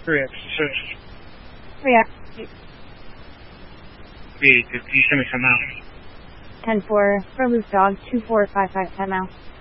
Correct. So, React. wait, please send me some out. 10-4, for loose dog, 2455 timeout.